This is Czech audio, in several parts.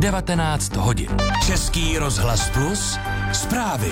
19 hodin. Český rozhlas Plus, zprávy.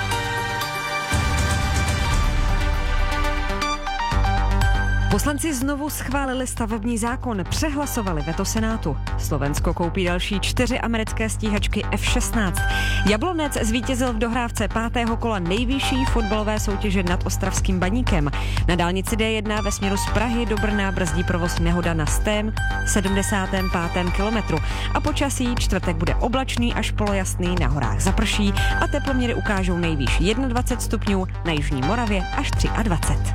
Poslanci znovu schválili stavební zákon, přehlasovali veto Senátu. Slovensko koupí další 4 americké stíhačky F-16. Jablonec zvítězil v dohrávce 5. kola nejvyšší fotbalové soutěže nad ostravským Baníkem. Na dálnici D1 ve směru z Prahy do Brna brzdí provoz nehoda na 175. kilometru. A počasí čtvrtek bude oblačný až polojasný, na horách zaprší a teploměry ukážou nejvýš 21 stupňů, na jižní Moravě až 23.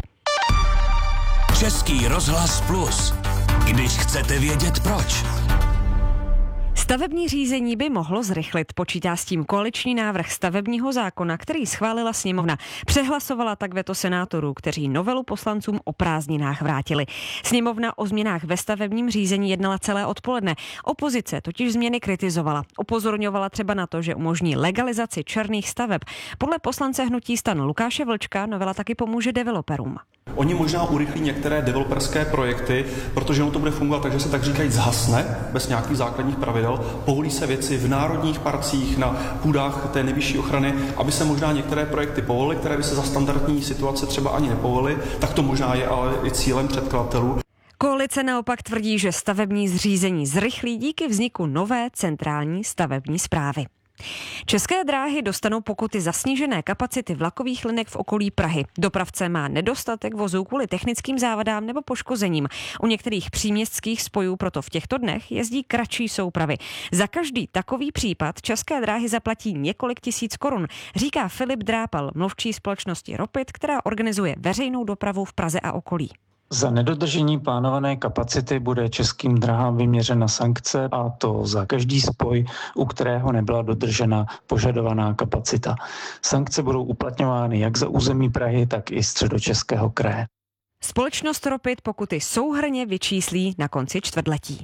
Český rozhlas Plus. Když chcete vědět proč. Stavební řízení by mohlo zrychlit, počítá s tím koaliční návrh stavebního zákona, který schválila sněmovna. Přehlasovala tak veto senátorů, kteří novelu poslancům o prázdninách vrátili. Sněmovna o změnách ve stavebním řízení jednala celé odpoledne. Opozice totiž změny kritizovala. Upozorňovala třeba na to, že umožní legalizaci černých staveb. Podle poslance hnutí STAN Lukáše Vlčka novela taky pomůže developerům. Oni možná urychlí některé developerské projekty, protože ono to bude fungovat tak, že se tak říkají zhasne bez nějakých základních pravidel. Povolí se věci v národních parcích, na půdách té nejvyšší ochrany, aby se možná některé projekty povolily, které by se za standardní situace třeba ani nepovolily, tak to možná je ale i cílem předkladatelů. Koalice naopak tvrdí, že stavební zřízení zrychlí díky vzniku nové centrální stavební správy. České dráhy dostanou pokuty za snížené kapacity vlakových linek v okolí Prahy. Dopravce má nedostatek vozů kvůli technickým závadám nebo poškozením. U některých příměstských spojů proto v těchto dnech jezdí kratší soupravy. Za každý takový případ České dráhy zaplatí několik tisíc korun, říká Filip Drápal, mluvčí společnosti Ropit, která organizuje veřejnou dopravu v Praze a okolí. Za nedodržení plánované kapacity bude Českým dráhám vyměřena sankce, a to za každý spoj, u kterého nebyla dodržena požadovaná kapacita. Sankce budou uplatňovány jak za území Prahy, tak i Středočeského kraje. Společnost Ropit pokuty souhrnně vyčíslí na konci čtvrtletí.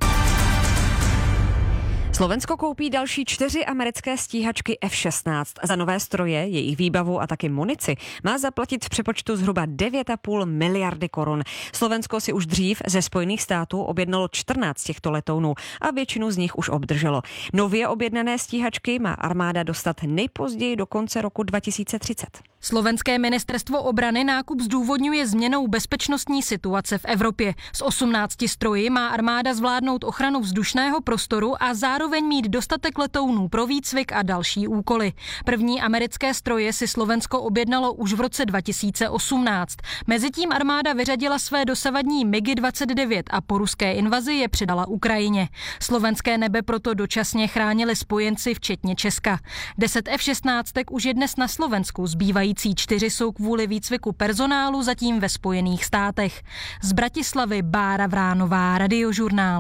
Slovensko koupí další 4 americké stíhačky F-16. Za nové stroje, jejich výbavu a taky munici má zaplatit v přepočtu zhruba 9,5 miliardy korun. Slovensko si už dřív ze Spojených států objednalo 14 těchto letounů a většinu z nich už obdrželo. Nově objednané stíhačky má armáda dostat nejpozději do konce roku 2030. Slovenské ministerstvo obrany nákup zdůvodňuje změnou bezpečnostní situace v Evropě. Z 18 stroji má armáda zvládnout ochranu vzdušného prostoru a zároveň mít dostatek letounů pro výcvik a další úkoly. První americké stroje si Slovensko objednalo už v roce 2018. Mezitím armáda vyřadila své dosavadní MiG-29 a po ruské invazi je předala Ukrajině. Slovenské nebe proto dočasně chránili spojenci včetně Česka. 10 F-16 už je dnes na Slovensku, zbývající 4 jsou kvůli výcviku personálu zatím ve Spojených státech. Z Bratislavy Bára Vránová, Radiožurnál.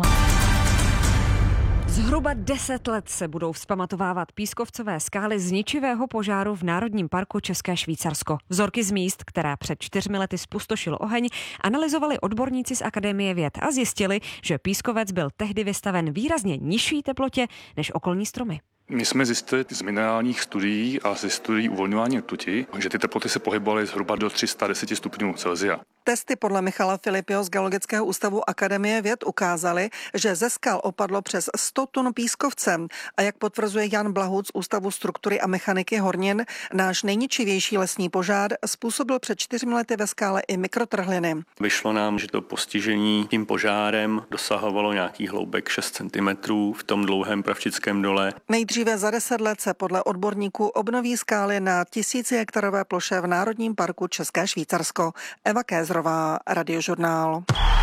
Zhruba 10 let se budou vzpamatovávat pískovcové skály z ničivého požáru v Národním parku České Švýcarsko. Vzorky z míst, která před 4 lety spustošil oheň, analyzovali odborníci z Akademie věd a zjistili, že pískovec byl tehdy vystaven výrazně nižší teplotě než okolní stromy. My jsme zjistili z minerálních studií a ze studií uvolňování rtuti, že ty teploty se pohybovaly zhruba do 310 stupňů Celsia. Testy podle Michala Filipiho z Geologického ústavu Akademie věd ukázaly, že ze skal opadlo přes 100 tun pískovce. A jak potvrzuje Jan Blahuc z Ústavu struktury a mechaniky hornin, náš nejničivější lesní požár způsobil před 4 lety ve skále i mikrotrhliny. Vyšlo nám, že to postižení tím požárem dosahovalo nějakých hloubek 6 cm v tom dlouhém Pravčickém dole. Nejdříve za 10 let se podle odborníků obnoví skály na 1000 hektarové ploše v Národním parku České Švýcarsko. Eva Kézrová, Radiožurnál.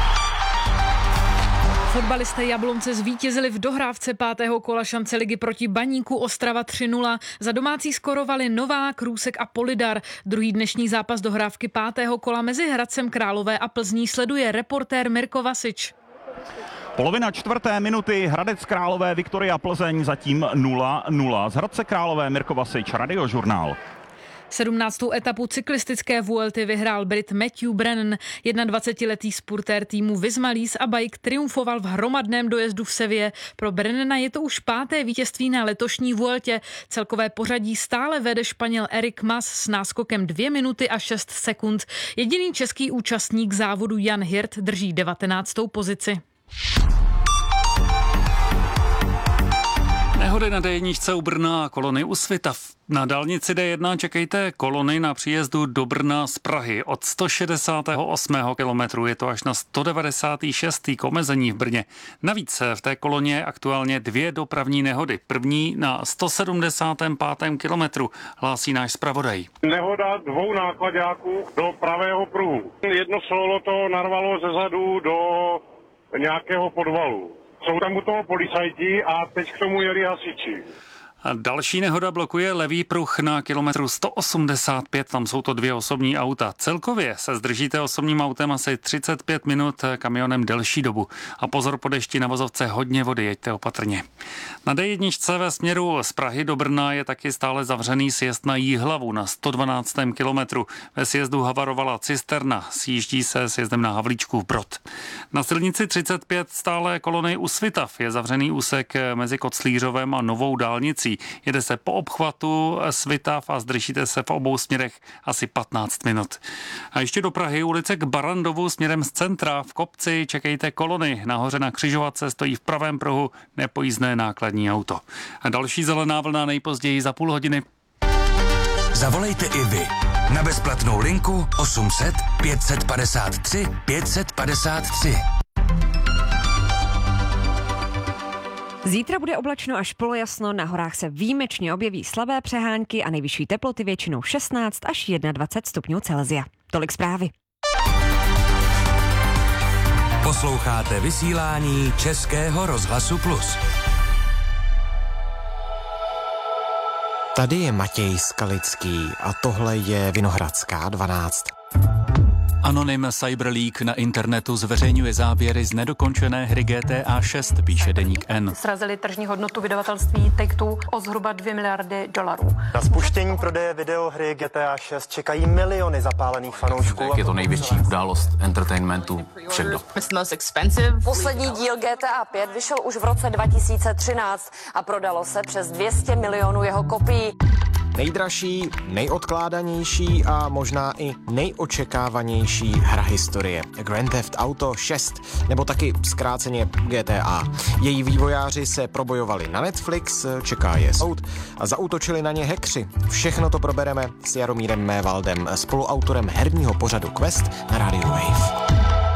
Fotbalisté Jablonce zvítězili v dohrávce 5. kola šance ligy proti Baníku Ostrava 3-0. Za domácí skorovali Novák, Růsek a Polidar. Druhý dnešní zápas dohrávky 5. kola mezi Hradcem Králové a Plzní sleduje reportér Mirko Vasič. Polovina 4. minuty, Hradec Králové, Viktoria Plzeň, zatím 0-0. Z Hradce Králové Mirko Vasič, Radiožurnál. 17. etapu cyklistické Vuelty vyhrál Brit Matthew Brennan. 21letý spurtér týmu Visma-Lease a Bike triumfoval v hromadném dojezdu v Sevě. Pro Brennana je to už 5. vítězství na letošní Vueltě. Celkové pořadí stále vede Španěl Erik Mas s náskokem 2 minuty a 6 sekund. Jediný český účastník závodu Jan Hirt drží 19. pozici. nehody na D1 u Brna a kolony u Svitav. Na dálnici D1 čekejte kolony na příjezdu do Brna z Prahy. Od 168. kilometru je to až na 196. k omezení v Brně. Navíc v té koloně aktuálně 2 dopravní nehody. První na 175. kilometru, hlásí náš zpravodaj. Nehoda 2 nákladáků do pravého pruhu. Jedno solo to narvalo zezadu do nějakého podvalu. Jsou tam u toho policajti a teď k tomu jeli hasiči. A další nehoda blokuje levý pruh na kilometru 185, tam jsou to 2 osobní auta. Celkově se zdržíte osobním autem asi 35 minut, kamionem delší dobu. A pozor, po dešti na vozovce hodně vody, jeďte opatrně. Na D1 ve směru z Prahy do Brna je taky stále zavřený sjezd na Jihlavu na 112. kilometru. Ve sjezdu havarovala cisterna, sjíždí se sjezdem na Havlíčkův Brod. Na silnici 35 stále kolony u Svitav je zavřený úsek mezi Koclířovem a Novou dálnicí. Jede se po obchvatu Svitav a zdržíte se v obou směrech asi 15 minut. A ještě do Prahy ulice k Barandovu směrem z centra v Kopci čekejte kolony. Nahoře na křižovatce stojí v pravém pruhu nepojízdné nákladní auto. A další zelená vlna nejpozději za půl hodiny. Zavolejte i vy na bezplatnou linku 800 553 553. Zítra bude oblačno až polojasno, na horách se výjimečně objeví slabé přehánky a nejvyšší teploty většinou 16 až 21 stupňů Celsia. Tolik zprávy. Posloucháte vysílání Českého rozhlasu Plus. Tady je Matěj Skalický a tohle je Vinohradská 12. Anonym Cyberleak na internetu zveřejňuje záběry z nedokončené hry GTA 6, píše deník N. Srazili tržní hodnotu vydavatelství Take-Two o zhruba $2 miliardy. Na spuštění prodeje videohry GTA 6 čekají miliony zapálených fanoušků. Je to největší událost entertainmentu všech dob. Poslední díl GTA 5 vyšel už v roce 2013 a prodalo se přes 200 milionů jeho kopií. Nejdražší, nejodkládanější a možná i nejočekávanější hra historie. Grand Theft Auto 6, nebo taky zkráceně GTA. Její vývojáři se probojovali na Netflix, čeká je soud a zaútočili na ně hackři. Všechno to probereme s Jaromírem Mévaldem, spoluautorem herního pořadu Quest na rádiu Wave.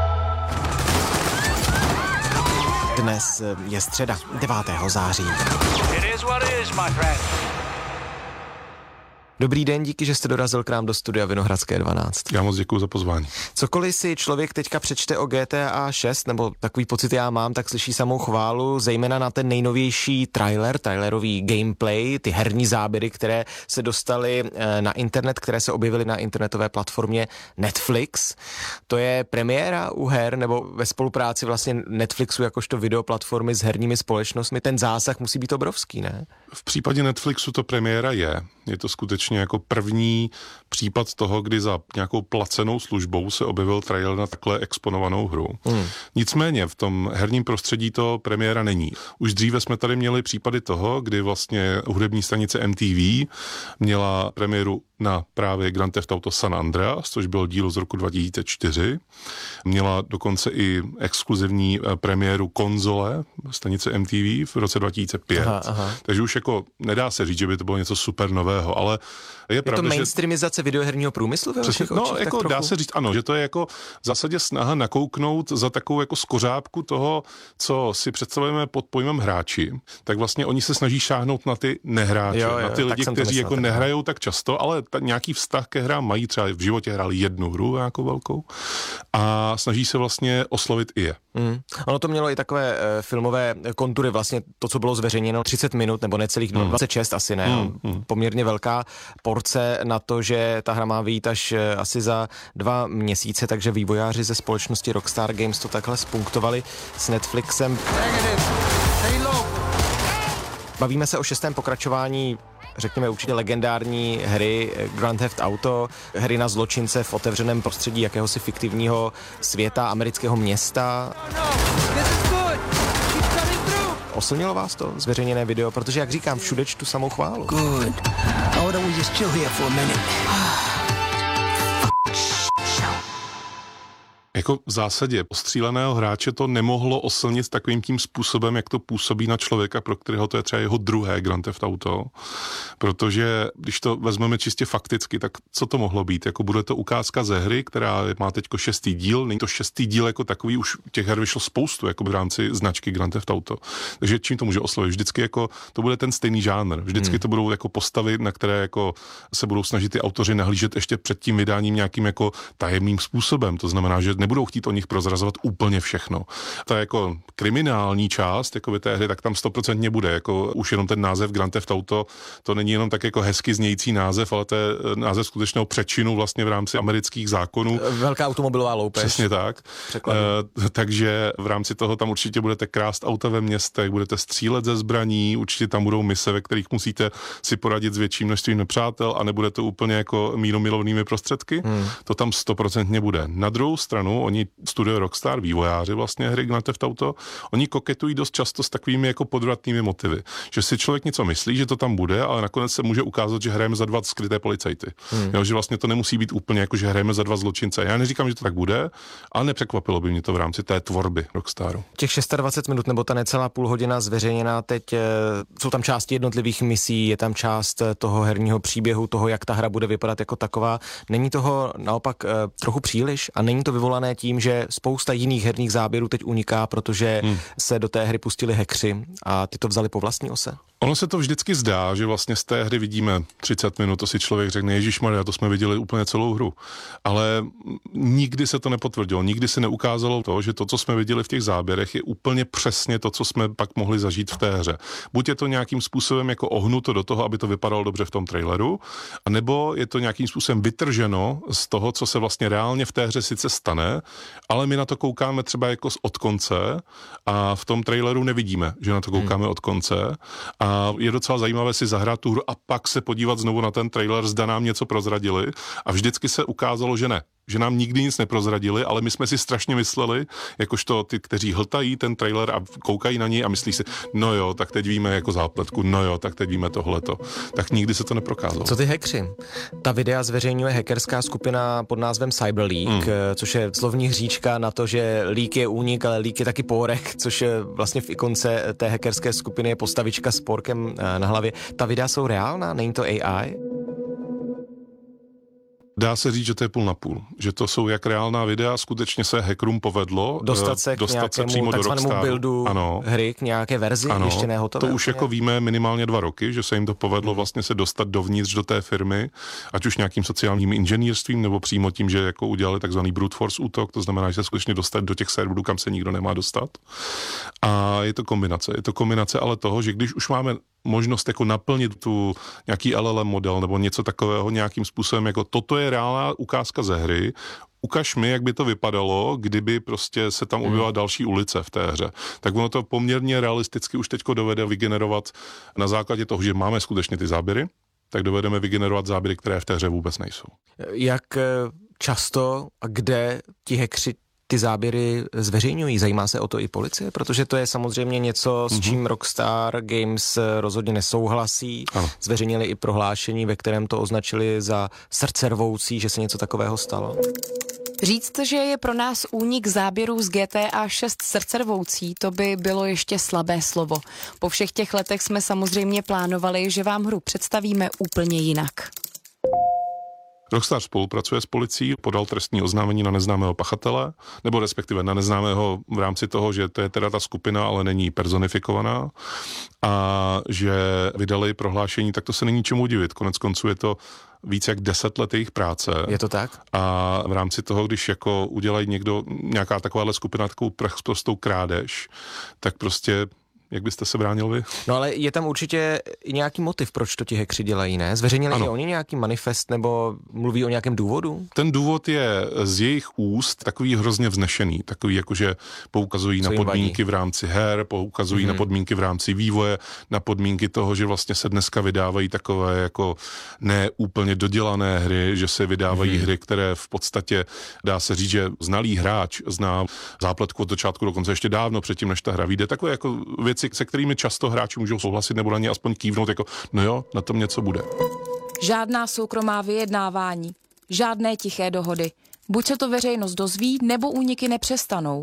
Dnes je středa, 9. září. Dobrý den, díky, že jste dorazil k nám do studia Vinohradské 12. Já moc děkuji za pozvání. Cokoliv si člověk teďka přečte o GTA 6, nebo takový pocit já mám, tak slyší samou chválu, zejména na ten nejnovější trailerový gameplay, ty herní záběry, které se dostaly na internet, které se objevily na internetové platformě Netflix. To je premiéra u her, nebo ve spolupráci vlastně Netflixu jakožto videoplatformy s herními společnostmi. Ten zásah musí být obrovský, ne? V případě Netflixu to premiéra je. Je to skutečně jako první případ toho, kdy za nějakou placenou službou se objevil trailer na takhle exponovanou hru. Nicméně v tom herním prostředí to premiéra není. Už dříve jsme tady měli případy toho, kdy vlastně hudební stanice MTV měla premiéru na právě Grand Theft Auto San Andreas, což byl díl z roku 2004. Měla dokonce i exkluzivní premiéru konzole stanice MTV v roce 2005. Aha. Takže už jako nedá se říct, že by to bylo něco super nového, ale je pravda, to mainstreamizace videoherního průmyslu ve vašich očích? No, jako dá se říct, ano, že to je jako v zásadě snaha nakouknout za takovou jako skořápku toho, co si představujeme pod pojmem hráči, tak vlastně oni se snaží šáhnout na ty nehráče, na ty lidi, kteří jako nehrajou tak často, ale nějaký vztah ke hrám mají, třeba v životě hráli jednu hru jako velkou a snaží se vlastně oslovit i je. Ono to mělo i takové filmové kontury, vlastně to, co bylo zveřejněno 30 minut nebo necelých 26 asi, ne? Poměrně velká porce na to, že ta hra má vyjít až asi za 2 měsíce, takže vývojáři ze společnosti Rockstar Games to takhle spunktovali s Netflixem. Bavíme se o 6. pokračování, řekněme určitě legendární hry Grand Theft Auto, hry na zločince v otevřeném prostředí jakéhosi fiktivního světa, amerického města. Oslnilo vás to zveřejněné video? Protože, jak říkám, všude čtu samou chválu. Jako v zásadě ostříleného hráče to nemohlo oslnit takovým tím způsobem, jak to působí na člověka, pro kterého to je třeba jeho druhé Grand Theft Auto. Protože když to vezmeme čistě fakticky, tak co to mohlo být? Jako bude to ukázka ze hry, která má teďko 6. díl. Není to 6. díl jako takový, už těch her vyšlo spoustu jako v rámci značky Grand Theft Auto. Takže čím to může oslovit? Vždycky jako to bude ten stejný žánr. Vždycky to budou jako postavy, na které jako se budou snažit ty autoři nahlížet ještě před tím vydáním nějakým jako tajemným způsobem. To znamená, že nebudou chtít o nich prozrazovat úplně všechno. Ta jako kriminální část jako té hry, tak tam 100% bude. Jako už jenom ten název Grand Theft Auto, to není jenom tak jako hezky znějící název, ale to je název skutečného přečinu vlastně v rámci amerických zákonů. Velká automobilová loupež. Přesně tak. Takže v rámci toho tam určitě budete krást auta ve městech, budete střílet ze zbraní, určitě tam budou mise, ve kterých musíte si poradit s větším množstvím nepřátel a nebude to úplně jako mírumilovnými prostředky. To tam 100% bude. Na druhou stranu, oni studio Rockstar, vývojáři vlastně hry Grand Theft Auto, oni koketují dost často s takovými jako podvratnými motivy. Že si člověk něco myslí, že to tam bude, ale nakonec se může ukázat, že hrajeme za 2 skryté policajty. Jo, že vlastně to nemusí být úplně jako, že hrajeme za 2 zločince. Já neříkám, že to tak bude, ale nepřekvapilo by mě to v rámci té tvorby Rockstaru. Těch 26 minut nebo ta necelá půl hodina zveřejněná teď, jsou tam části jednotlivých misí, je tam část toho herního příběhu, toho, jak ta hra bude vypadat jako taková. Není toho naopak trochu příliš a není to vyvolané tím, že spousta jiných herních záběrů teď uniká, protože se do té hry pustili hackři a ty to vzali po vlastní ose? Ono se to vždycky zdá, že vlastně z té hry vidíme 30 minut, to si člověk řekne, ježišmarja, to jsme viděli úplně celou hru. Ale nikdy se to nepotvrdilo, nikdy se neukázalo to, že to, co jsme viděli v těch záběrech, je úplně přesně to, co jsme pak mohli zažít v té hře. Buď je to nějakým způsobem jako ohnuto do toho, aby to vypadalo dobře v tom traileru, anebo je to nějakým způsobem vytrženo z toho, co se vlastně reálně v té hře sice stane, ale my na to koukáme třeba jako od konce a v tom traileru nevidíme, že na to koukáme od konce. A je docela zajímavé si zahrát tu hru a pak se podívat znovu na ten trailer, zda nám něco prozradili. A vždycky se ukázalo, že ne. Že nám nikdy nic neprozradili, ale my jsme si strašně mysleli, jakožto ty, kteří hltají ten trailer a koukají na něj a myslí si, no jo, tak teď víme jako zápletku, no jo, tak teď víme tohleto. Tak nikdy se to neprokázalo. Co ty hackři? Ta videa zveřejňuje hackerská skupina pod názvem Cyberleak, což je slovní hříčka na to, že leak je únik, ale leak je taky pórek, což je vlastně v ikonce té hackerské skupiny je postavička s pórkem na hlavě. Ta videa jsou reálná? Není to AI? Dá se říct, že to je půl na půl. Že to jsou jak reálná videa, skutečně se hackerům povedlo dostat se přímo do Rockstaru. Buildu hry, k nějaké verzi, ještě nehotové. To už jako víme minimálně 2 roky, že se jim to povedlo vlastně se dostat dovnitř do té firmy, ať už nějakým sociálním inženýrstvím, nebo přímo tím, že jako udělali takzvaný brute force útok, to znamená, že se skutečně dostat do těch serverů, kam se nikdo nemá dostat. A je to kombinace. Je to kombinace ale toho, že když už máme možnost jako naplnit tu nějaký LLM model nebo něco takového nějakým způsobem, jako toto je reálná ukázka ze hry, ukaž mi, jak by to vypadalo, kdyby prostě se tam objevila další ulice v té hře. Tak ono to poměrně realisticky už teďko dovede vygenerovat na základě toho, že máme skutečně ty záběry, tak dovedeme vygenerovat záběry, které v té hře vůbec nejsou. Jak často a kde ti hackři ty záběry zveřejňují? Zajímá se o to i policie? Protože to je samozřejmě něco, s čím Rockstar Games rozhodně nesouhlasí. Ano. Zveřejnili i prohlášení, ve kterém to označili za srdcervoucí, že se něco takového stalo. Říct, že je pro nás únik záběrů z GTA 6 srdcervoucí, to by bylo ještě slabé slovo. Po všech těch letech jsme samozřejmě plánovali, že vám hru představíme úplně jinak. Rockstar spolupracuje s policií, podal trestní oznámení na neznámého pachatele, nebo respektive na neznámého v rámci toho, že to je teda ta skupina, ale není personifikovaná a že vydali prohlášení, tak to se není čemu divit. Konec konců je to víc jak 10 let jejich práce. Je to tak? A v rámci toho, když jako udělají někdo, nějaká takováhle skupina, takovou prostou krádež, tak prostě jak byste se bránil vy? No ale je tam určitě i nějaký motiv, proč to ti hackři dělají, ne? Zveřejnili i oni nějaký manifest nebo mluví o nějakém důvodu? Ten důvod je z jejich úst takový hrozně vznešený, takový jakože poukazují na podmínky v rámci her, poukazují na podmínky v rámci vývoje, na podmínky toho, že vlastně se dneska vydávají takové jako neúplně dodělané hry, že se vydávají hry, které v podstatě dá se říct, že znalý hráč zná zápletku od začátku do konce ještě dávno předtím, než ta hra vyjde. Takové jako věci, se kterými často hráči můžou souhlasit nebo na ně aspoň kývnout, jako no jo, na tom něco bude. Žádná soukromá vyjednávání, žádné tiché dohody. Buď se to veřejnost dozví, nebo úniky nepřestanou.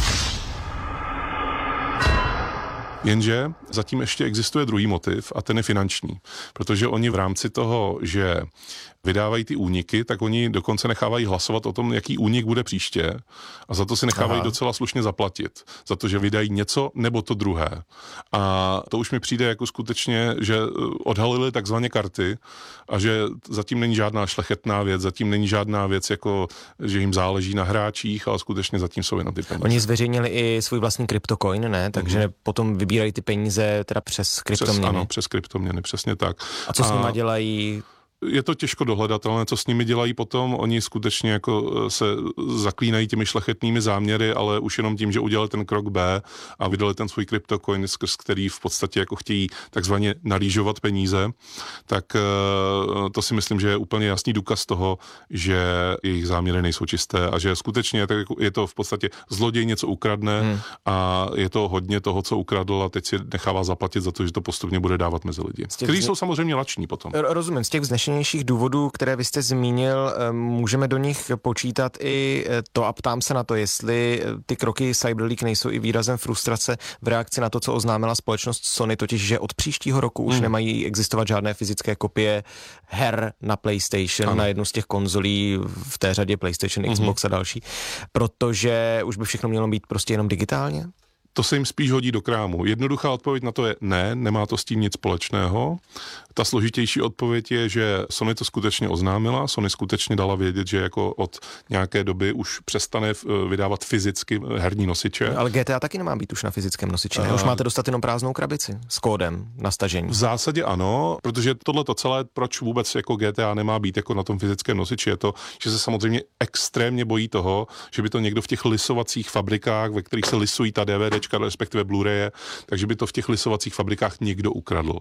Jenže zatím ještě existuje druhý motiv a ten je finanční, protože oni v rámci toho, že vydávají ty úniky, tak oni dokonce nechávají hlasovat o tom, jaký únik bude příště a za to si nechávají docela slušně zaplatit. Za to, že vydají něco nebo to druhé. A to už mi přijde jako skutečně, že odhalili takzvaně karty a že zatím není žádná šlechetná věc, zatím není žádná věc, jako že jim záleží na hráčích, ale skutečně zatím jsou jenom ty peníze. Oni zveřejnili i svůj vlastní kryptocoin, ne? Takže potom vybírají ty peníze teda přes kryptoměny. Ano, přes kryptoměny, přesně tak. A co s nima dělají? Je to těžko dohledatelné, co s nimi dělají potom. Oni skutečně jako se zaklínají těmi šlechetnými záměry, ale už jenom tím, že udělali ten krok B a vydali ten svůj kryptocoin, skrz který v podstatě jako chtějí takzvaně nalížovat peníze, tak to si myslím, že je úplně jasný důkaz toho, že jejich záměry nejsou čisté a že skutečně je to v podstatě zloděj něco ukradne a je to hodně toho, co ukradl a teď si nechává zaplatit za to, že to postupně bude dávat mezi lidi, kteří jsou samozřejmě lační potom. Rozumím, z těch vznešenějších důvodů, které vy jste zmínil, můžeme do nich počítat i to a ptám se na to, jestli ty kroky CyberLeak nejsou i výrazem frustrace v reakci na to, co oznámila společnost Sony, totiž, že od příštího roku už nemají existovat žádné fyzické kopie her na PlayStation, na jednu z těch konzolí v té řadě PlayStation, Xbox a další, protože už by všechno mělo být prostě jenom digitálně? To se jim spíš hodí do krámu. Jednoduchá odpověď na to je ne, nemá to s tím nic společného. Ta složitější odpověď je, že Sony to skutečně oznámila, Sony skutečně dala vědět, že jako od nějaké doby už přestane vydávat fyzicky herní nosiče. Ale GTA taky nemá být už na fyzickém nosiči, ne? Už máte dostat jenom prázdnou krabici s kódem na stažení. V zásadě ano, protože tohleto celé, proč vůbec jako GTA nemá být jako na tom fyzickém nosiči, je to, že se samozřejmě extrémně bojí toho, že by to někdo v těch lisovacích fabrikách, ve kterých se lisují ta DVDčka, respektive Blu-raye, takže by to v těch lisovacích fabrikách někdo ukradl.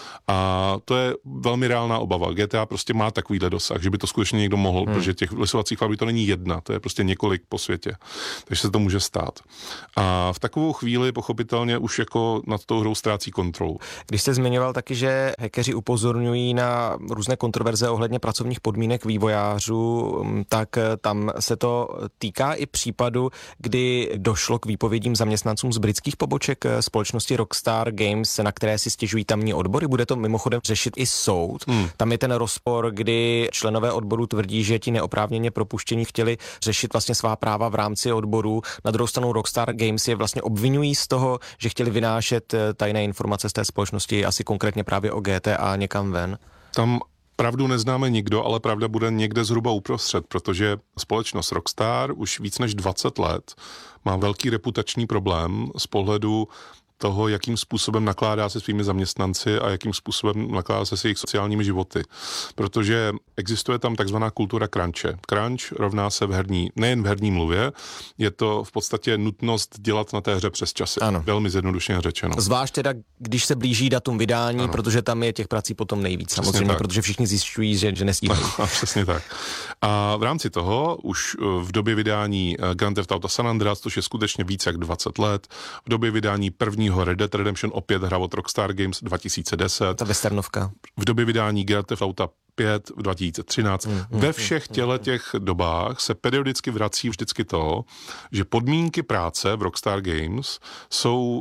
A to je velmi reálná obava. GTA prostě má takovýhle dosah, že by to skutečně někdo mohl, protože těch lisovacích fabrik to není jedna, to je prostě několik po světě. Takže se to může stát. A v takovou chvíli pochopitelně už jako nad tou hrou ztrácí kontrolu. Když jste zmiňoval taky, že hackeři upozorňují na různé kontroverze ohledně pracovních podmínek vývojářů, tak tam se to týká i případu, kdy došlo k výpovědím zaměstnancům z britských poboček společnosti Rockstar Games, na které si stěžují tamní odbory. Bude to mimochodem řešit i soud. Tam je ten rozpor, kdy členové odboru tvrdí, že ti neoprávněně propuštění chtěli řešit vlastně svá práva v rámci odboru. Na druhou stranu Rockstar Games je vlastně obvinují z toho, že chtěli vynášet tajné informace z té společnosti, asi konkrétně právě o GTA někam ven. Tam pravdu neznáme nikdo, ale pravda bude někde zhruba uprostřed, protože společnost Rockstar už víc než 20 let má velký reputační problém z pohledu toho, jakým způsobem nakládá se svými zaměstnanci a jakým způsobem nakládá se s jejich sociálními životy. Protože existuje tam takzvaná kultura crunche. Crunch rovná se nejen v herní mluvě, je to v podstatě nutnost dělat na té hře přes časy. Ano. Velmi zjednodušeně řečeno. Zvlášť teda, když se blíží datum vydání, ano. Protože tam je těch prací potom nejvíc. Přesně samozřejmě, tak. Protože všichni zjišťují, že nestíhají. Přesně tak. A v rámci toho už v době vydání Grand Theft Auto San Andreas, což je skutečně víc jak 20 let, v době vydání prvního Red Dead Redemption, opět hra od Rockstar Games 2010. Ta westernovka. V době vydání Grand Theft Auto 5 v 2013. Ve všech těch dobách se periodicky vrací vždycky to, že podmínky práce v Rockstar Games jsou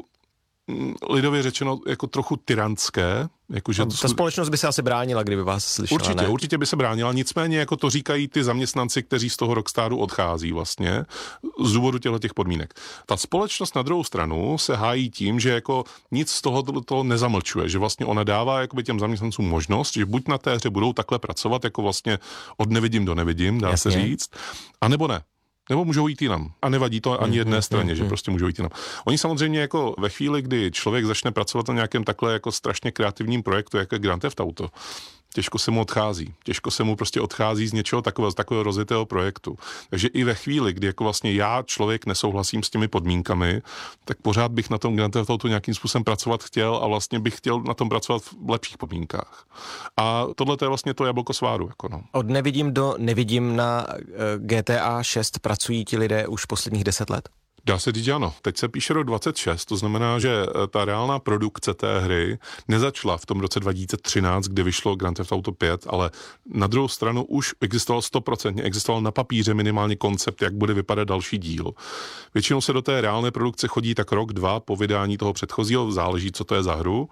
lidově řečeno jako trochu tyrantské. Jakože ta společnost by se asi bránila, kdyby vás slyšela. Určitě by se bránila, nicméně jako to říkají ty zaměstnanci, kteří z toho Rockstaru odchází vlastně z důvodu těch podmínek. Ta společnost na druhou stranu se hájí tím, že jako nic z toho nezamlčuje, že vlastně ona dává jakoby těm zaměstnancům možnost, že buď na té hře budou takhle pracovat, jako vlastně od nevidím do nevidím, dá se říct, anebo ne. Nebo můžou jít jinam. A nevadí to ani jedné straně, že prostě můžou jít jinam. Oni samozřejmě jako ve chvíli, kdy člověk začne pracovat na nějakém takhle jako strašně kreativním projektu, jako je Grand Theft Auto, těžko se mu odchází. Těžko se mu prostě odchází z něčeho takového, z takového rozjetého projektu. Takže i ve chvíli, kdy jako vlastně já, člověk, nesouhlasím s těmi podmínkami, tak pořád bych na tom Grand Theft Auto nějakým způsobem pracovat chtěl a vlastně bych chtěl na tom pracovat v lepších podmínkách. A tohle je vlastně to jablko sváru. Jako no. Od nevidím do nevidím na GTA 6 pracují ti lidé už posledních 10 let? Dá se říct, ano. Teď se píše rok 26, to znamená, že ta reálná produkce té hry nezačala v tom roce 2013, kdy vyšlo Grand Theft Auto 5, ale na druhou stranu už existoval na papíře minimálně koncept, jak bude vypadat další díl. Většinou se do té reálné produkce chodí tak rok, 2 po vydání toho předchozího, záleží, co to je za hru.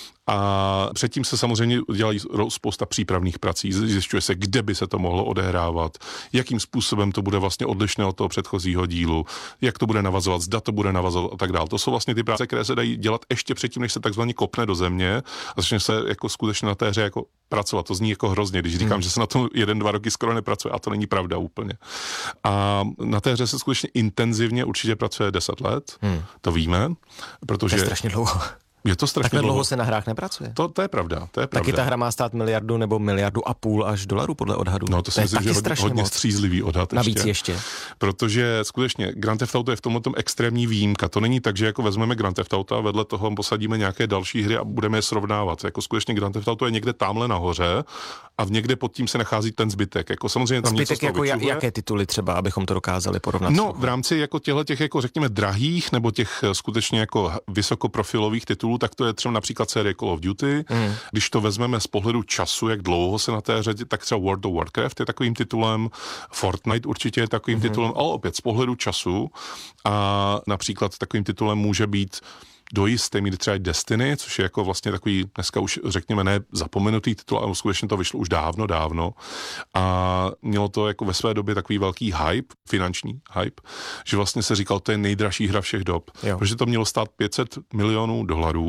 A předtím se samozřejmě dělají spousta přípravných prací, zjišťuje se, kde by se to mohlo odehrávat, jakým způsobem to bude vlastně odlišné od toho předchozího dílu, jak to bude navazovat, zda to bude navazovat a tak dále. To jsou vlastně ty práce, které se dají dělat ještě předtím, než se takzvaně kopne do země a začne se jako skutečně na té hře jako pracovat. To zní jako hrozně, když říkám, že se na tom 1-2 roky skoro nepracuje, a to není pravda úplně. A na té hře se skutečně intenzivně určitě pracuje 10 let, to víme, protože... To je strašně dlouho. Je to strašně takhle dlouho se na hrách nepracuje. To je pravda, to je pravda. Taky ta hra má stát miliardu nebo miliardu a půl až dolarů podle odhadu. No to si myslím, že je hodně střízlivý odhad. Navíc ještě. Protože skutečně Grand Theft Auto je v tomhle extrémní výjimka. To není tak, že jako vezmeme Grand Theft Auto a vedle toho posadíme nějaké další hry a budeme je srovnávat. Jako skutečně Grand Theft Auto je někde tamhle nahoře a někde pod tím se nachází ten zbytek. Jako samozřejmě tam zbytek něco jako jaké tituly třeba, abychom to dokázali porovnat? No, v rámci jako těch jako řekněme drahých nebo těch skutečně jako vysokoprofilových titulů, tak to je třeba například série Call of Duty. Když to vezmeme z pohledu času, jak dlouho se na té hře, tak třeba World of Warcraft je takovým titulem, Fortnite určitě je takovým titulem, ale opět z pohledu času a například takovým titulem může být do jisté míry třeba Destiny, což je jako vlastně takový dneska už řekněme ne zapomenutý titul, ale skutečně to vyšlo už dávno a mělo to jako ve své době takový velký hype, finanční hype, že vlastně se říkal, to je nejdražší hra všech dob, protože to mělo stát $500 milionů,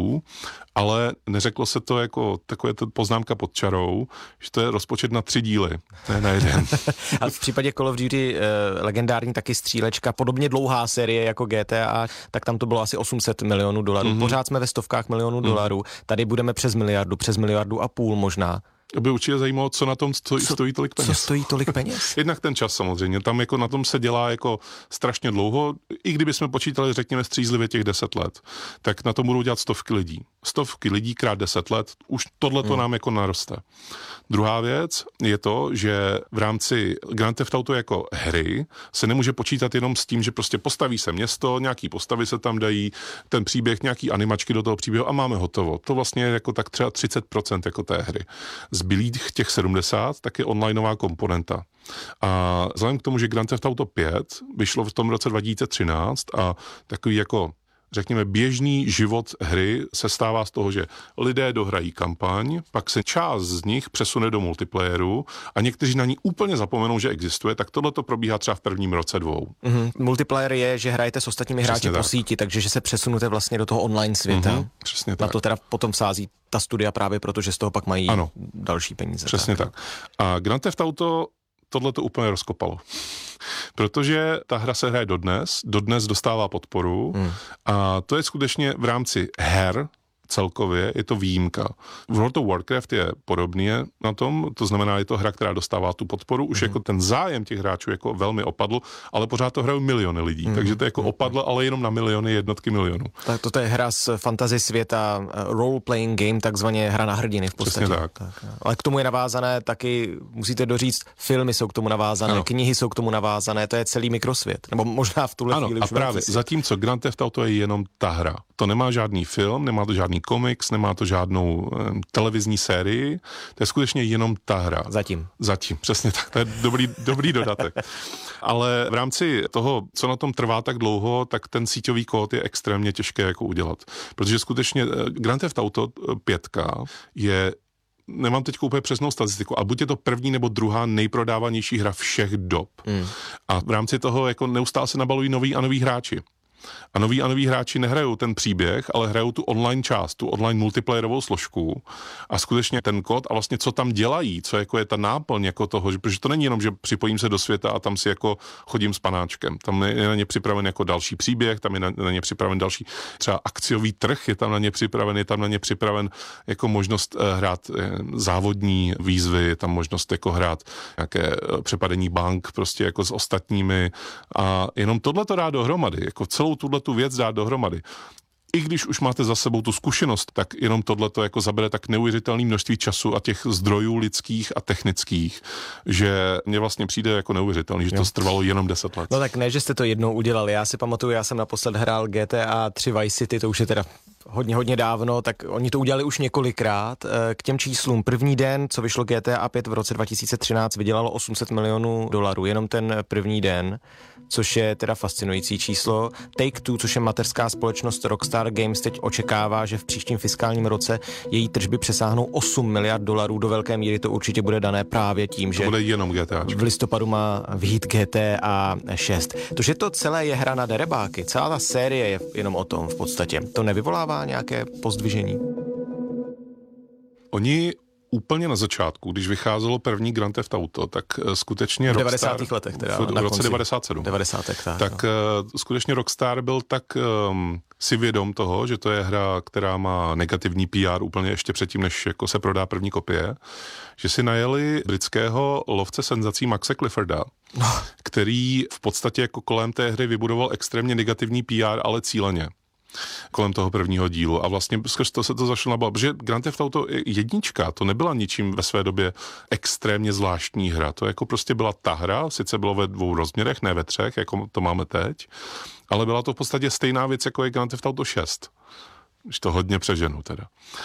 ale neřeklo se to jako takové to poznámka pod čarou, že to je rozpočet na 3 díly, ne na 1. A v případě Call of Duty legendární taky střílečka, podobně dlouhá série jako GTA, tak tam to bylo asi $800 milionů. Pořád jsme ve stovkách milionů dolarů. Tady budeme přes miliardu a půl možná. By určitě zajímalo, co na tom stojí tolik peněz. Co stojí tolik peněz? Jednak ten čas samozřejmě. Tam jako na tom se dělá jako strašně dlouho. I kdyby jsme počítali, řekněme, střízlivě těch 10 let, tak na tom budou dělat stovky lidí. Stovky lidí krát 10 let, už tohle to nám jako naroste. Druhá věc je to, že v rámci Grand Theft Auto jako hry se nemůže počítat jenom s tím, že prostě postaví se město, nějaký postavy se tam dají, ten příběh, nějaký animačky do toho příběhu a máme hotovo. To vlastně je jako tak třeba 30% jako té hry. Zbylých těch 70, tak je onlineová komponenta. A vzhledem k tomu, že Grand Theft Auto 5 vyšlo v tom roce 2013 a takový jako řekněme, běžný život hry se stává z toho, že lidé dohrají kampaň, pak se část z nich přesune do multiplayeru a někteří na ní úplně zapomenou, že existuje, tak tohle to probíhá třeba v prvním roce 2. Multiplayer je, že hrajete s ostatními hráči po síti, takže že se přesunete vlastně do toho online světa. Přesně tak. Na to teda potom sází ta studia právě proto, že z toho pak mají další peníze. Přesně tak. A Grand Theft Auto tohle to úplně rozkopalo. Protože ta hra se hraje dodnes dostává podporu a to je skutečně v rámci her celkově je to výjimka. World of Warcraft je podobně na tom, to znamená, je to hra, která dostává tu podporu, už jako ten zájem těch hráčů jako velmi opadl, ale pořád to hrají miliony lidí, takže to jako opadlo, ale jenom na miliony, jednotky milionů. Tak to je hra z fantasy světa, role-playing game, takzvaně hra na hrdiny v podstatě. Přesně tak. Ale k tomu je navázané taky, musíte doříct, filmy jsou k tomu navázané, knihy jsou k tomu navázané, to je celý mikrosvět. Nebo možná v tuhle chvíli už právě, zatímco Grand Theft Auto je jenom ta hra. To nemá žádný film, nemá to žádný komiks, nemá to žádnou televizní sérii, to je skutečně jenom ta hra. Zatím, přesně tak, to je dobrý dodatek. Ale v rámci toho, co na tom trvá tak dlouho, tak ten síťový kód je extrémně těžké jako udělat. Protože skutečně Grand Theft Auto 5 je, nemám teď úplně přesnou statistiku, a buď je to první nebo druhá nejprodávanější hra všech dob. A v rámci toho jako neustále se nabalují noví a noví hráči. A noví hráči nehrajou ten příběh, ale hrajou tu online část, tu online multiplayerovou složku a skutečně ten kód a vlastně co tam dělají, co jako je ta náplň jako toho, protože to není jenom, že připojím se do světa a tam si jako chodím s panáčkem. Tam je na ně připraven jako další příběh, tam je na ně připraven další třeba akciový trh, je tam na ně připraven jako možnost hrát závodní výzvy, je tam možnost jako hrát nějaké přepadení bank prostě jako s ostatními a jenom tohle to dá dohromady, jako celou tuhletu věc dát dohromady. I když už máte za sebou tu zkušenost, tak jenom tohleto jako zabere tak neuvěřitelné množství času a těch zdrojů lidských a technických, že mně vlastně přijde jako neuvěřitelný, že to trvalo jenom 10 let. No tak ne, že jste to jednou udělali. Já si pamatuju, já jsem naposled hrál GTA 3 Vice City, to už je teda hodně dávno, tak oni to udělali už několikrát. K těm číslům první den, co vyšlo GTA 5 v roce 2013, vydělalo $800 milionů, jenom ten první den, což je teda fascinující číslo. Take-Two, což je mateřská společnost Rockstar Games, teď očekává, že v příštím fiskálním roce její tržby přesáhnou $8 miliard. Do velké míry to určitě bude dané právě tím, že to bude jenom GTA. V listopadu má vyjít GTA 6. To, že to celé je hra na derebáky, celá ta série je jenom o tom v podstatě. To nevyvolává nějaké pozdvižení? Oni úplně na začátku, když vycházelo první Grand Theft Auto, tak skutečně v Rockstar... 90. letech teda. V roce 97. 90. Tak skutečně Rockstar byl tak si vědom toho, že to je hra, která má negativní PR úplně ještě předtím, než jako se prodá první kopie, že si najeli britského lovce senzací Maxe Clifforda, který v podstatě jako kolem té hry vybudoval extrémně negativní PR, ale cíleně. Kolem toho prvního dílu a vlastně skrz to se to zašlo na bal, protože Grand Theft Auto 1 to nebyla ničím ve své době extrémně zvláštní hra, to jako prostě byla ta hra, sice bylo ve 2 rozměrech, ne ve 3, jako to máme teď, ale byla to v podstatě stejná věc, jako je Grand Theft Auto 6. Už to hodně přeženu teda.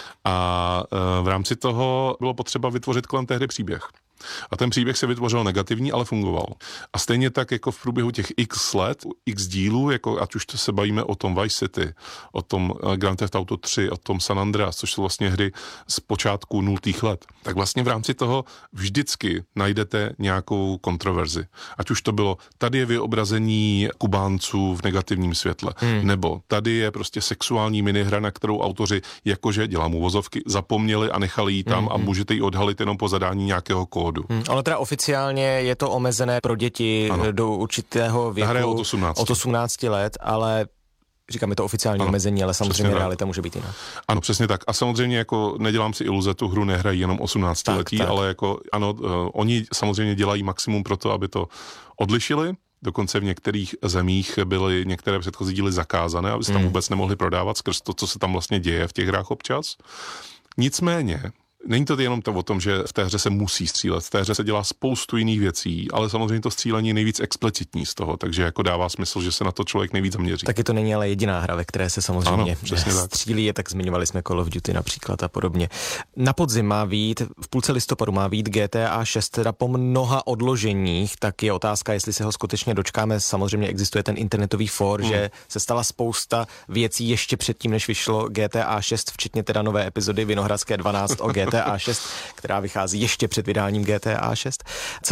A v rámci toho bylo potřeba vytvořit kolem té hry příběh. A ten příběh se vytvořil negativní, ale fungoval. A stejně tak jako v průběhu těch x let, x dílů, jako ať už to se bavíme o tom Vice City, o tom Grand Theft Auto 3, o tom San Andreas, což jsou vlastně hry z počátku 0. let, tak vlastně v rámci toho vždycky najdete nějakou kontroverzi. Ať už to bylo, tady je vyobrazení Kubánců v negativním světle, nebo tady je prostě sexuální minihra, na kterou autoři, jakože dělám uvozovky, zapomněli a nechali ji tam a můžete ji odhalit jenom po zadání nějakého kódu. Ale teda oficiálně je to omezené pro děti do určitého věku od 18 let, ale říkám, je to oficiální omezení, ale samozřejmě realita může být jiná. Ano, přesně tak. A samozřejmě jako nedělám si iluze, tu hru nehrají jenom 18letí, ale jako ano, oni samozřejmě dělají maximum pro to, aby to odlišili. Dokonce v některých zemích byly některé předchozí díly zakázané, aby se tam vůbec nemohli prodávat skrz to, co se tam vlastně děje v těch hrách občas. Nicméně, není to jenom to o tom, že v té hře se musí střílet. V té hře se dělá spoustu jiných věcí, ale samozřejmě to střílení je nejvíc explicitní z toho, takže jako dává smysl, že se na to člověk nejvíc zaměří. Taky to není ale jediná hra, ve které se samozřejmě střílí, je, tak zmiňovali jsme Call of Duty například a podobně. Na podzim má vyjít, v půlce listopadu má vyjít GTA 6, teda po mnoha odloženích, tak je otázka, jestli se ho skutečně dočkáme. Samozřejmě existuje ten internetový fór, že se stala spousta věcí ještě předtím, než vyšlo GTA 6, včetně teda nové epizody Vinohradské 12 o GTA 6, která vychází ještě před vydáním GTA 6.